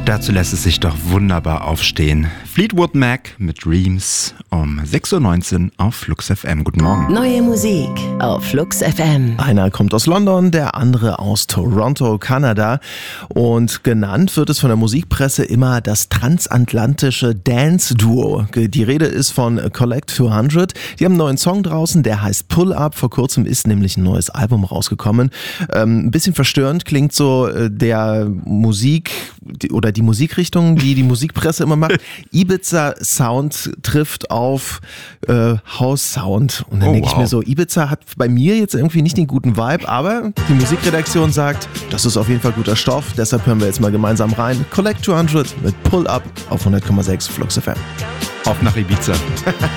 Dazu lässt es sich doch wunderbar aufstehen. Fleetwood Mac mit Dreams um 6.19 Uhr auf Flux FM. Guten Morgen. Neue Musik auf Flux FM. Einer kommt aus London, der andere aus Toronto, Kanada. Und genannt wird es von der Musikpresse immer das transatlantische Dance-Duo. Die Rede ist von Collect 200. Die haben einen neuen Song draußen, der heißt Pull Up. Vor kurzem ist nämlich ein neues Album rausgekommen. Ein bisschen verstörend klingt so der Musik oder die Musikrichtung, die die Musikpresse immer macht. Ibiza Sound trifft auf House Sound. Und dann denke ich mir so, Ibiza hat bei mir jetzt irgendwie nicht den guten Vibe, aber die Musikredaktion sagt, das ist auf jeden Fall guter Stoff. Deshalb hören wir jetzt mal gemeinsam rein. Collect 200 mit Pull Up auf 100,6 Flux FM. Auf nach Ibiza.